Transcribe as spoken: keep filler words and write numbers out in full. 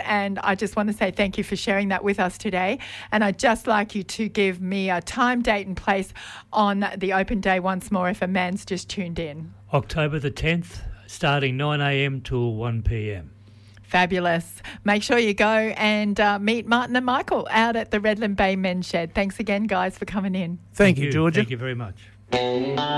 and I just want to say thank you for sharing that with us today. And I'd just like you to give me a time, date and place on the open day once more if a man's just tuned in. October the tenth, starting nine a.m. till one p.m. Fabulous. Make sure you go and uh, meet Martin and Michael out at the Redland Bay Men's Shed. Thanks again, guys, for coming in. Thank, Thank you, you, Georgia. Thank you very much.